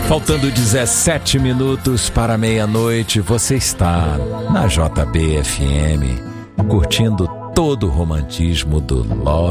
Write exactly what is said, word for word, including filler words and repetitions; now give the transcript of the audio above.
Faltando dezessete minutos para meia-noite, você está na J B F M, curtindo todo o romantismo do Love